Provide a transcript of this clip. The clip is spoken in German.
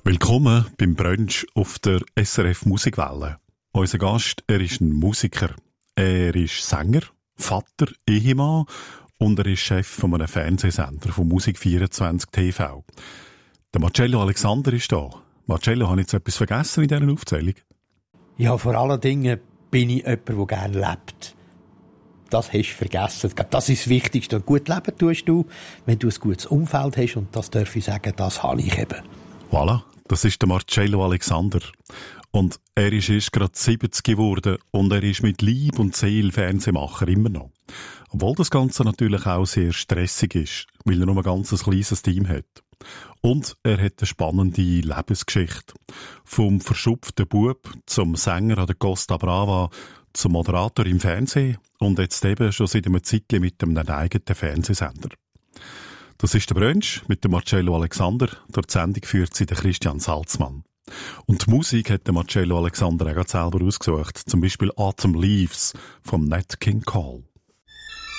Willkommen beim Brunch auf der SRF Musikwelle. Unser Gast, er ist ein Musiker. Er ist Sänger, Vater, Ehemann und er ist Chef von einem Fernsehsender von Musik24 TV. Der Marcello Alexander ist da. Marcello, habe ich jetzt etwas vergessen in dieser Aufzählung? Ja, vor allen Dingen bin ich jemand, der gerne lebt. Das hast du vergessen. Ich glaube, das ist das Wichtigste. Gut leben tust du, wenn du ein gutes Umfeld hast. Und das darf ich sagen, das habe ich eben. Voilà, das ist der Marcello Alexander. Und er ist erst gerade 70 geworden und er ist mit Leib und Seele Fernsehmacher immer noch. Obwohl das Ganze natürlich auch sehr stressig ist, weil er nur ein ganz kleines Team hat. Und er hat eine spannende Lebensgeschichte. Vom verschupften Bub zum Sänger an der Costa Brava, zum Moderator im Fernsehen und jetzt eben schon seit einem Zeitchen mit einem eigenen Fernsehsender. Das ist der Brunch mit dem Marcello Alexander. Durch die Sendung führt sie der Christian Salzmann. Und die Musik hat der Marcello Alexander auch selber ausgesucht. Zum Beispiel Autumn Leaves vom Nat King Cole.